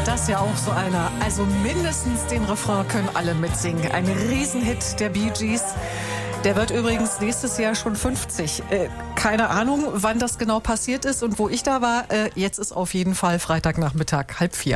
das ja auch so einer. Also mindestens den Refrain können alle mitsingen. Ein Riesenhit der Bee Gees. Der wird übrigens nächstes Jahr schon 50. Keine Ahnung, wann das genau passiert ist und wo ich da war. Jetzt ist auf jeden Fall Freitagnachmittag, 3:30.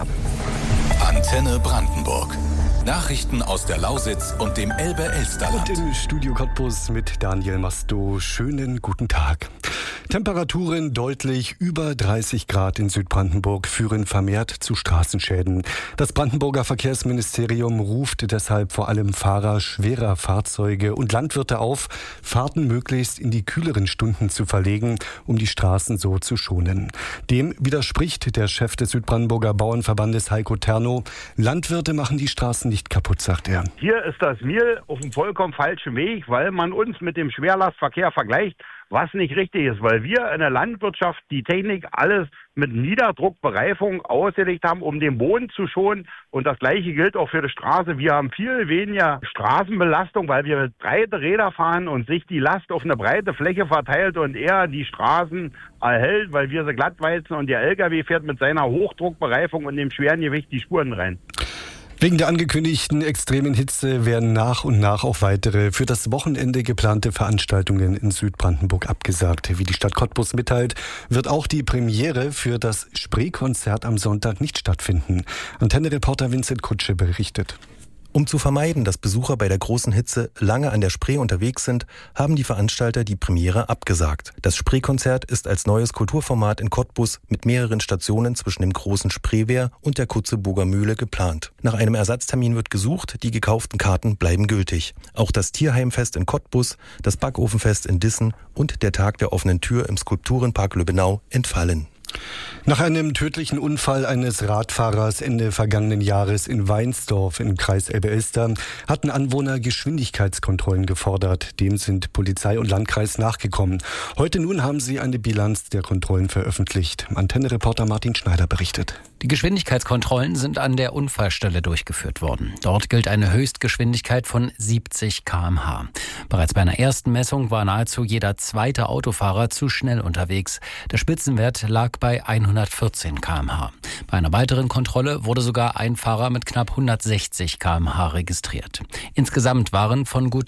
Antenne Brandenburg. Nachrichten aus der Lausitz und dem Elbe-Elsterland. Und im Studio Cottbus mit Daniel Masto. Schönen guten Tag. Temperaturen deutlich über 30 Grad in Südbrandenburg führen vermehrt zu Straßenschäden. Das Brandenburger Verkehrsministerium ruft deshalb vor allem Fahrer schwerer Fahrzeuge und Landwirte auf, Fahrten möglichst in die kühleren Stunden zu verlegen, um die Straßen so zu schonen. Dem widerspricht der Chef des Südbrandenburger Bauernverbandes Heiko Terno. Landwirte machen die Straßen nicht kaputt, sagt er. Hier ist das Miel auf einem vollkommen falschen Weg, weil man uns mit dem Schwerlastverkehr vergleicht, was nicht richtig ist, weil wir in der Landwirtschaft die Technik alles mit Niederdruckbereifung ausgelegt haben, um den Boden zu schonen. Und das Gleiche gilt auch für die Straße. Wir haben viel weniger Straßenbelastung, weil wir mit breite Räder fahren und sich die Last auf eine breite Fläche verteilt und eher die Straßen erhält, weil wir sie glattwalzen und der LKW fährt mit seiner Hochdruckbereifung und dem schweren Gewicht die Spuren rein. Wegen der angekündigten extremen Hitze werden nach und nach auch weitere für das Wochenende geplante Veranstaltungen in Südbrandenburg abgesagt. Wie die Stadt Cottbus mitteilt, wird auch die Premiere für das Spreekonzert am Sonntag nicht stattfinden. Antenne-Reporter Vincent Kutsche berichtet. Um zu vermeiden, dass Besucher bei der großen Hitze lange an der Spree unterwegs sind, haben die Veranstalter die Premiere abgesagt. Das Spreekonzert ist als neues Kulturformat in Cottbus mit mehreren Stationen zwischen dem großen Spreewehr und der Kutzeburger Mühle geplant. Nach einem Ersatztermin wird gesucht, die gekauften Karten bleiben gültig. Auch das Tierheimfest in Cottbus, das Backofenfest in Dissen und der Tag der offenen Tür im Skulpturenpark Löbenau entfallen. Nach einem tödlichen Unfall eines Radfahrers Ende vergangenen Jahres in Weinsdorf im Kreis Elbe-Elster hatten Anwohner Geschwindigkeitskontrollen gefordert. Dem sind Polizei und Landkreis nachgekommen. Heute nun haben sie eine Bilanz der Kontrollen veröffentlicht. Antenne-Reporter Martin Schneider berichtet. Die Geschwindigkeitskontrollen sind an der Unfallstelle durchgeführt worden. Dort gilt eine Höchstgeschwindigkeit von 70 km/h. Bereits bei einer ersten Messung war nahezu jeder zweite Autofahrer zu schnell unterwegs. Der Spitzenwert lag bei 114 km/h. Bei einer weiteren Kontrolle wurde sogar ein Fahrer mit knapp 160 km/h registriert. Insgesamt waren von gut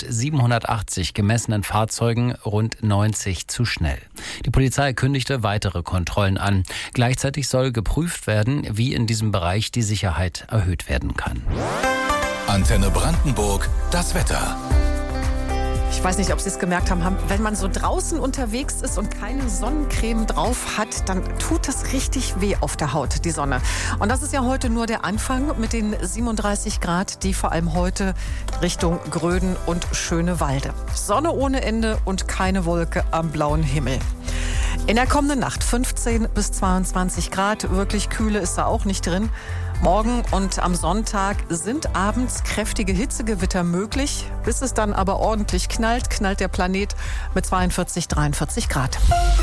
780 gemessenen Fahrzeugen rund 90 zu schnell. Die Polizei kündigte weitere Kontrollen an. Gleichzeitig soll geprüft werden, wie in diesem Bereich die Sicherheit erhöht werden kann. Antenne Brandenburg, das Wetter. Ich weiß nicht, ob Sie es gemerkt haben, wenn man so draußen unterwegs ist und keine Sonnencreme drauf hat, dann tut das richtig weh auf der Haut, die Sonne. Und das ist ja heute nur der Anfang mit den 37 Grad, die vor allem heute Richtung Gröden und Schönewalde. Sonne ohne Ende und keine Wolke am blauen Himmel. In der kommenden Nacht 15 bis 22 Grad, wirklich kühle ist da auch nicht drin. Morgen und am Sonntag sind abends kräftige Hitzegewitter möglich. Bis es dann aber ordentlich knallt, knallt der Planet mit 42, 43 Grad.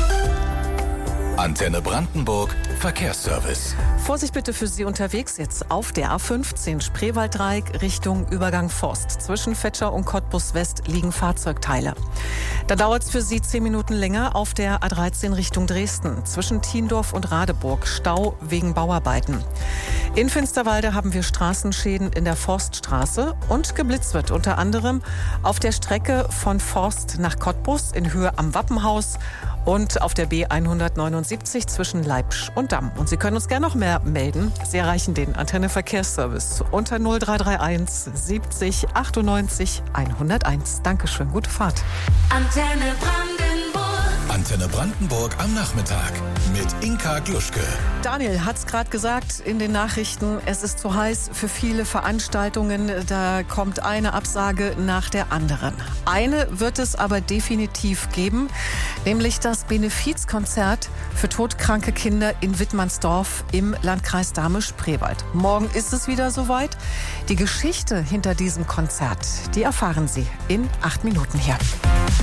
Antenne Brandenburg, Verkehrsservice. Vorsicht bitte für Sie unterwegs jetzt auf der A15 Spreewalddreieck Richtung Übergang Forst. Zwischen Vetscher und Cottbus West liegen Fahrzeugteile. Da dauert es für Sie 10 Minuten länger auf der A13 Richtung Dresden. Zwischen Thiendorf und Radeburg Stau wegen Bauarbeiten. In Finsterwalde haben wir Straßenschäden in der Forststraße und geblitzt wird unter anderem auf der Strecke von Forst nach Cottbus in Höhe am Wappenhaus und auf der B179 zwischen Leipzig und Damm. Und Sie können uns gerne noch mehr melden. Sie erreichen den Antenne Verkehrsservice unter 0331 70 98 101. Dankeschön, gute Fahrt. Antenne Brandenburg am Nachmittag mit Inka Gluschke. Daniel hat es gerade gesagt in den Nachrichten, es ist zu heiß für viele Veranstaltungen. Da kommt eine Absage nach der anderen. Eine wird es aber definitiv geben, nämlich das Benefizkonzert für todkranke Kinder in Wittmannsdorf im Landkreis Dahme-Spreewald. Morgen ist es wieder soweit. Die Geschichte hinter diesem Konzert, die erfahren Sie in 8 Minuten hier.